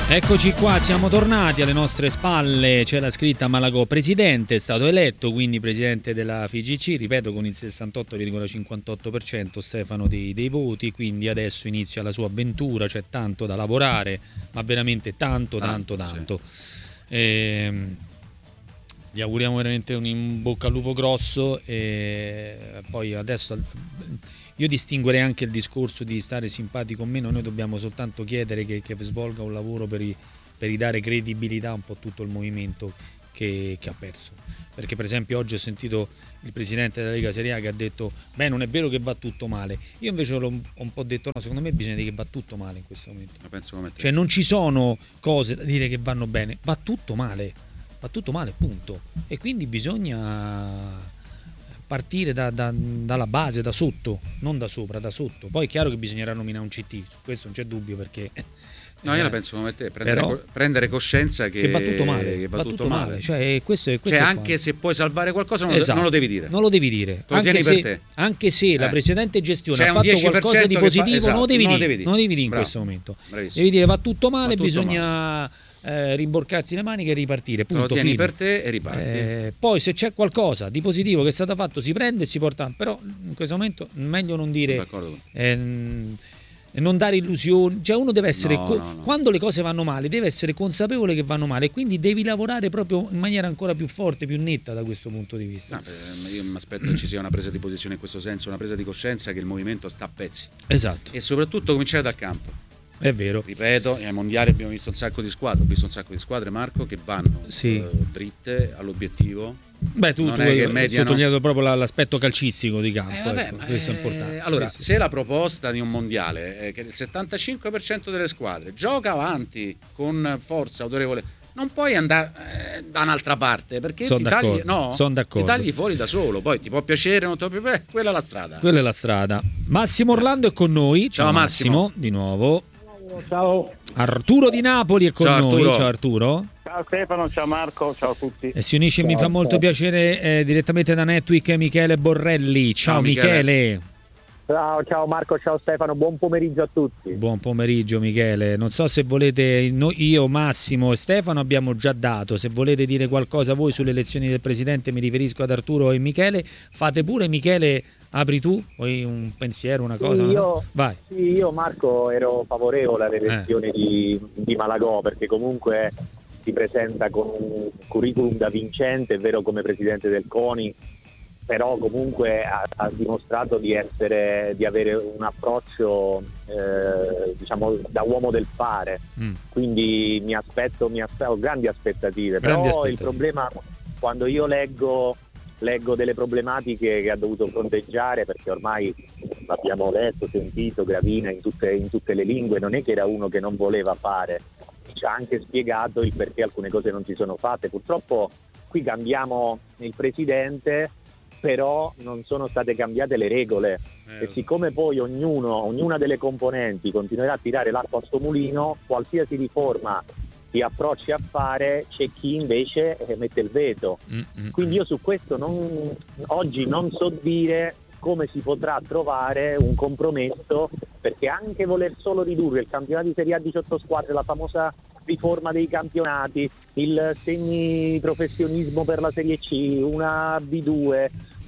Eccoci qua, siamo tornati, alle nostre spalle c'è la scritta Malagò presidente, è stato eletto quindi presidente della FIGC, ripeto con il 68,58% Stefano dei voti, quindi adesso inizia la sua avventura, c'è tanto da lavorare, ma veramente tanto. Sì. Gli auguriamo veramente un in bocca al lupo grosso e poi adesso io distinguerei anche il discorso di stare simpatico o meno, noi dobbiamo soltanto chiedere che svolga un lavoro per ridare credibilità un po' a tutto il movimento che ha perso. Perché per esempio oggi ho sentito il presidente della Lega Serie A che ha detto beh non è vero che va tutto male, io invece ho un po' detto no, secondo me bisogna dire che va tutto male in questo momento. La penso come te. Cioè non ci sono cose da dire che vanno bene, va tutto male, punto. E quindi bisogna partire dalla base, da sotto, non da sopra, da sotto. Poi è chiaro che bisognerà nominare un CT, su questo non c'è dubbio perché no, io la penso come te, prendere coscienza che va tutto male, che va tutto male. Cioè, questo cioè anche se puoi salvare qualcosa non lo devi dire. Non lo devi dire. Lo tieni per te. Anche se la precedente gestione ha fatto qualcosa di positivo, non lo devi dire in questo momento. Bravissimo. Devi dire va tutto male, bisogna rimborcarsi le maniche e ripartire, punto, lo tieni fine. Per te e riparti. Poi se c'è qualcosa di positivo che è stato fatto si prende e si porta, però in questo momento meglio non dire non dare illusioni, cioè uno deve essere quando le cose vanno male deve essere consapevole che vanno male e quindi devi lavorare proprio in maniera ancora più forte, più netta da questo punto di vista. Io mi aspetto che ci sia una presa di posizione in questo senso, una presa di coscienza che il movimento sta a pezzi. Esatto. E soprattutto cominciare dal campo. È vero. Ripeto, ai mondiali abbiamo visto un sacco di squadre, Marco, che vanno dritte all'obiettivo. Beh, tu hai sottolineato proprio l'aspetto calcistico di campo, questo è importante. Allora, se la proposta di un mondiale è che il 75% delle squadre gioca avanti con forza autorevole, non puoi andare da un'altra parte perché ti tagli fuori da solo. Poi ti può piacere, non ti può piacere, quella è la strada. Quella è la strada. Massimo Orlando è con noi. Ciao Massimo. Di nuovo. Ciao. Arturo di Napoli è con noi. Ciao Arturo. Ciao Stefano, ciao Marco, ciao a tutti. E si unisce, mi fa molto piacere, direttamente da Netwick Michele Borrelli. Ciao Michele. Ciao Marco, ciao Stefano, buon pomeriggio a tutti. Buon pomeriggio Michele. Non so se volete, io, Massimo e Stefano abbiamo già dato, se volete dire qualcosa voi sulle elezioni del Presidente, mi riferisco ad Arturo e Michele, fate pure. Michele, apri tu, vuoi un pensiero, una cosa? Vai. Sì, io Marco ero favorevole all'elezione di Malagò perché comunque si presenta con un curriculum da vincente, è vero come Presidente del CONI, però comunque ha dimostrato di avere un approccio diciamo da uomo del fare, quindi mi ho grandi aspettative. Il problema quando io leggo delle problematiche che ha dovuto fronteggiare, perché ormai l'abbiamo letto, sentito, Gravina in tutte le lingue, non è che era uno che non voleva fare, ci ha anche spiegato il perché alcune cose non si sono fatte. Purtroppo qui cambiamo il presidente, però non sono state cambiate le regole e siccome poi ognuna delle componenti continuerà a tirare l'acqua a sto mulino, qualsiasi riforma ti approcci a fare, c'è chi invece mette il veto. Quindi io su questo oggi non so dire come si potrà trovare un compromesso, perché anche voler solo ridurre il campionato di Serie A 18 squadre, la famosa riforma dei campionati, il semiprofessionismo per la Serie C, una B2,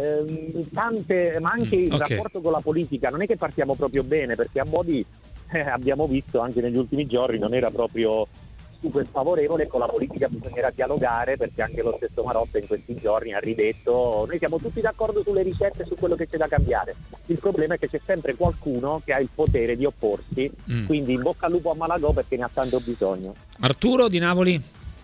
tante, ma anche il rapporto con la politica, non è che partiamo proprio bene, perché a Modi abbiamo visto anche negli ultimi giorni non era proprio super favorevole. Con la politica bisognerà dialogare, perché anche lo stesso Marotta in questi giorni ha ridetto noi siamo tutti d'accordo sulle ricette, su quello che c'è da cambiare, il problema è che c'è sempre qualcuno che ha il potere di opporsi, quindi in bocca al lupo a Malagò perché ne ha tanto bisogno. Arturo di Napoli.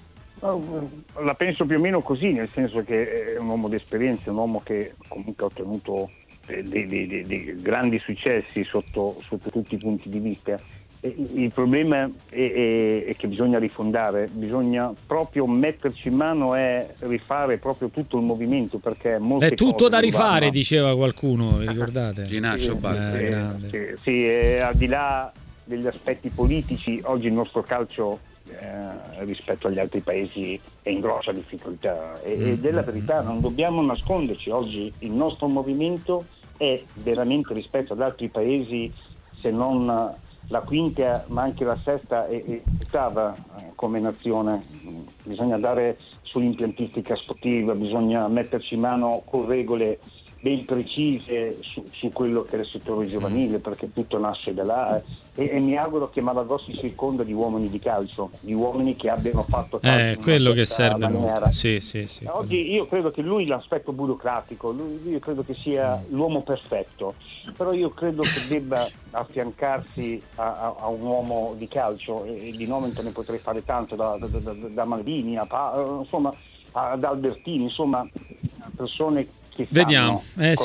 La penso più o meno così, nel senso che è un uomo di esperienza, un uomo che comunque ha ottenuto dei grandi successi sotto tutti i punti di vista. Il problema è che bisogna rifondare, bisogna proprio metterci in mano e rifare proprio tutto il movimento, perché molte è tutto cose da rifare, diceva qualcuno, vi ricordate? Ginaccio sì, al di là degli aspetti politici, oggi il nostro calcio rispetto agli altri paesi è in grossa difficoltà ed è la verità, non dobbiamo nasconderci. Oggi il nostro movimento è veramente, rispetto ad altri paesi, se non la quinta ma anche la sesta e ottava come nazione. Bisogna dare sull'impiantistica sportiva, bisogna metterci in mano con regole ben precise su quello che è il settore giovanile, perché tutto nasce da là, e mi auguro che Malagò si circonda di uomini di calcio, di uomini che abbiano fatto calcio quello che serve molto. Sì. Oggi io credo che lui, l'aspetto burocratico, io credo che sia l'uomo perfetto, però io credo che debba affiancarsi a un uomo di calcio, e di nome ne potrei fare tanto, da Maldini insomma ad Albertini, insomma persone. Vediamo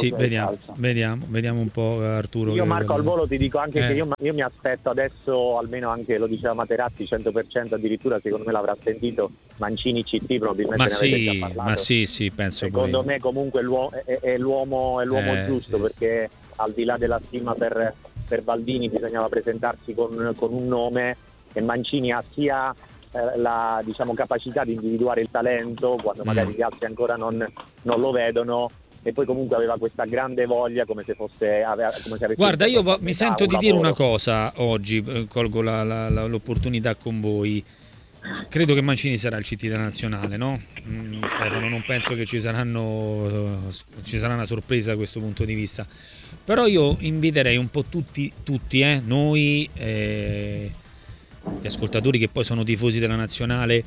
un po', Arturo. Io, Marco, al volo ti dico anche che io mi aspetto adesso, almeno anche lo diceva Materazzi, 100% addirittura, secondo me l'avrà sentito Mancini CT, probabilmente ne avete già parlato. Ma sì, penso. Secondo me comunque è l'uomo giusto, perché al di là della stima per Baldini bisognava presentarsi con un nome, e Mancini ha sia la capacità di individuare il talento quando magari gli altri ancora non lo vedono, e poi comunque aveva questa grande voglia, come se avesse. Guarda, io mi sento di dire una cosa oggi, colgo l'opportunità con voi. Credo che Mancini sarà il CT della nazionale, no? Stefano, non penso che ci sarà una sorpresa da questo punto di vista, però io inviterei un po' tutti noi, gli ascoltatori che poi sono tifosi della nazionale,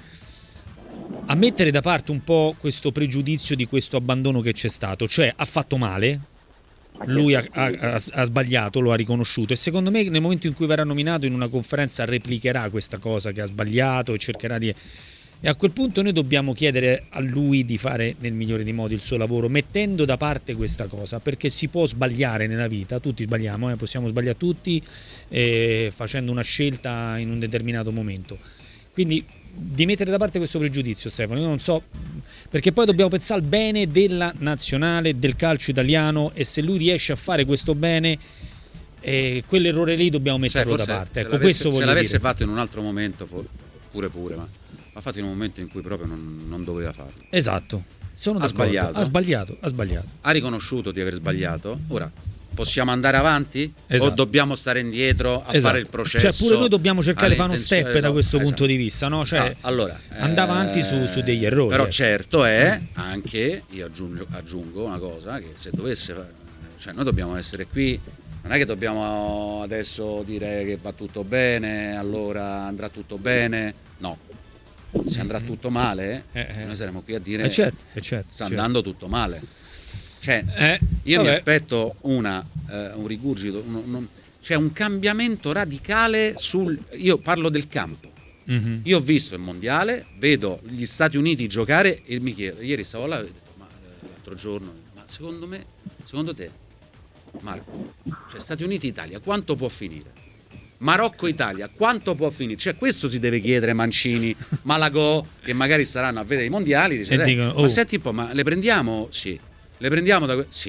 a mettere da parte un po' questo pregiudizio di questo abbandono che c'è stato. Cioè, ha fatto male, lui ha sbagliato, lo ha riconosciuto, e secondo me nel momento in cui verrà nominato in una conferenza replicherà questa cosa che ha sbagliato e cercherà di... E a quel punto noi dobbiamo chiedere a lui di fare nel migliore dei modi il suo lavoro, mettendo da parte questa cosa, perché si può sbagliare nella vita, tutti sbagliamo, possiamo sbagliare tutti, facendo una scelta in un determinato momento. Quindi di mettere da parte questo pregiudizio, Stefano, io non so, perché poi dobbiamo pensare al bene della nazionale, del calcio italiano, e se lui riesce a fare questo bene, quell'errore lì dobbiamo metterlo da parte. Se l'avesse fatto in un altro momento pure, ma ha fatto in un momento in cui proprio non doveva farlo. Esatto. Ha sbagliato. Ha riconosciuto di aver sbagliato. Ora possiamo andare avanti? Esatto. O dobbiamo stare indietro a fare il processo? Cioè, pure noi dobbiamo cercare di fare uno step da questo punto di vista, no? Cioè, allora, andare avanti su degli errori. Però certo è anche, io aggiungo una cosa, che se dovesse, cioè noi dobbiamo essere qui, non è che dobbiamo adesso dire che va tutto bene, allora andrà tutto bene, no. Se andrà tutto male, noi saremo qui a dire sta andando tutto male. Cioè, io mi aspetto un rigurgito, cioè un cambiamento radicale io parlo del campo. Io ho visto il mondiale, vedo gli Stati Uniti giocare e mi chiedo, ieri stavo là e ho detto, l'altro giorno, ma secondo te, Marco, cioè Stati Uniti-Italia, quanto può finire? Marocco-Italia, quanto può finire? Cioè questo si deve chiedere Mancini, Malagò, che magari staranno a vedere i mondiali, dice, dicono, ma senti un po', ma le prendiamo? Sì. Le prendiamo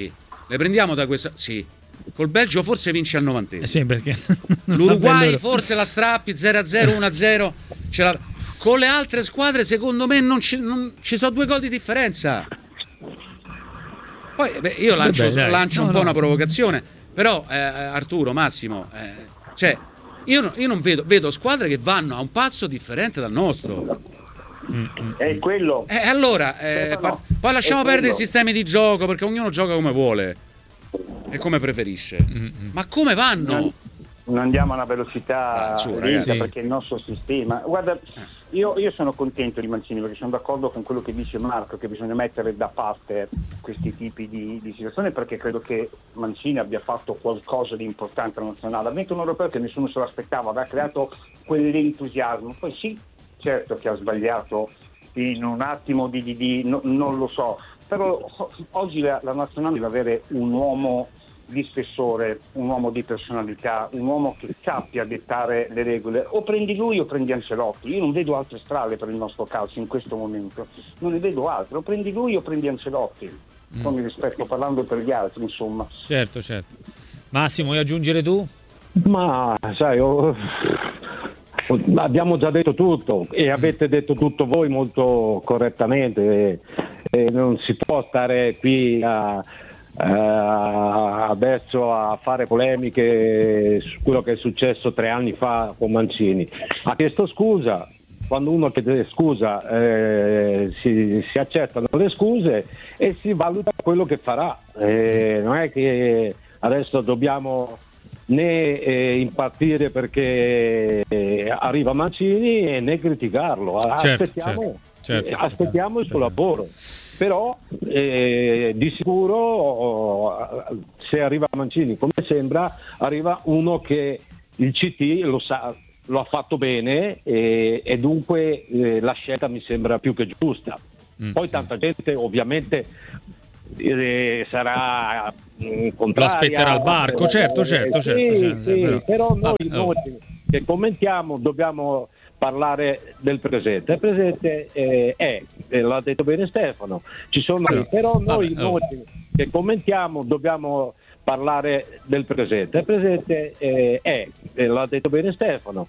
da questa? Sì. Col Belgio forse vince al 90esimo. Sì, perché l'Uruguay forse la strappi 0-0, 1-0. Con le altre squadre secondo me non ci sono 2 gol di differenza. Poi io lancio un po' una provocazione, però Arturo, Massimo, cioè io non vedo squadre che vanno a un passo differente dal nostro. È quello. Allora, poi lasciamo perdere i sistemi di gioco, perché ognuno gioca come vuole e come preferisce. Ma come vanno? Non andiamo a una velocità lenta, perché il nostro sistema. Guarda, io sono contento di Mancini, perché sono d'accordo con quello che dice Marco, che bisogna mettere da parte questi tipi di situazioni, perché credo che Mancini abbia fatto qualcosa di importante alla nazionale. Ha vinto un europeo che nessuno se l'aspettava, aveva creato quell'entusiasmo. Poi sì, certo che ha sbagliato in un attimo non lo so, però oggi la nazionale deve avere un uomo di spessore, un uomo di personalità, un uomo che sappia dettare le regole. O prendi lui o prendi Ancelotti. Io non vedo altre strade per il nostro calcio in questo momento, non ne vedo altre. O prendi lui o prendi Ancelotti, con il rispetto, parlando per gli altri, insomma. Certo. Massimo, vuoi aggiungere tu? Ma sai, abbiamo già detto tutto e avete detto tutto voi molto correttamente, e non si può stare qui a adesso a fare polemiche su quello che è successo 3 anni fa con Mancini. Ha chiesto scusa. Quando uno chiede scusa si accettano le scuse e si valuta quello che farà. Non è che adesso dobbiamo né impazzire perché arriva Mancini né criticarlo. Aspettiamo il suo lavoro. Però di sicuro se arriva Mancini, come sembra, arriva uno che il CT lo sa, lo ha fatto bene e dunque la scelta mi sembra più che giusta. Poi tanta gente ovviamente sarà contraria. Lo aspetterà al barco, certo. Però noi che commentiamo dobbiamo parlare del presente. Il presente l'ha detto bene Stefano, ci sono però noi che commentiamo dobbiamo parlare del presente. Il presente l'ha detto bene Stefano,